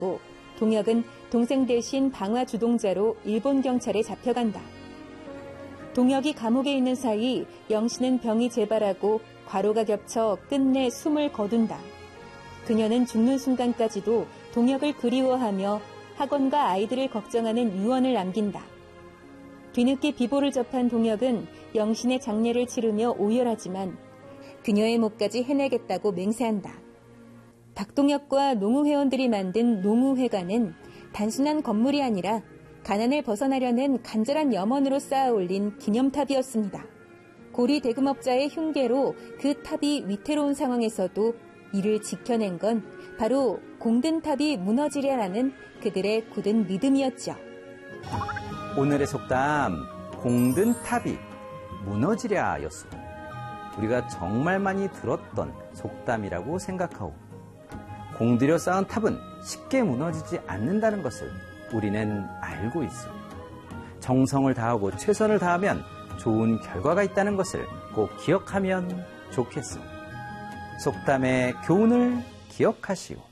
고 동혁은 동생 대신 방화 주동자로 일본 경찰에 잡혀간다. 동혁이 감옥에 있는 사이 영신은 병이 재발하고 과로가 겹쳐 끝내 숨을 거둔다. 그녀는 죽는 순간까지도 동혁을 그리워하며 학원과 아이들을 걱정하는 유언을 남긴다. 뒤늦게 비보를 접한 동혁은 영신의 장례를 치르며 오열하지만 그녀의 몫까지 해내겠다고 맹세한다. 박동혁과 농우회원들이 만든 농우회관은 단순한 건물이 아니라 가난을 벗어나려는 간절한 염원으로 쌓아올린 기념탑이었습니다. 고리 대금업자의 흉계로 그 탑이 위태로운 상황에서도 이를 지켜낸 건 바로 공든탑이 무너지랴라는 그들의 굳은 믿음이었죠. 오늘의 속담, 공든탑이 무너지랴였어. 우리가 정말 많이 들었던 속담이라고 생각하오. 공들여 쌓은 탑은 쉽게 무너지지 않는다는 것을 우리는 알고 있어. 정성을 다하고 최선을 다하면 좋은 결과가 있다는 것을 꼭 기억하면 좋겠어. 속담의 교훈을 기억하시오.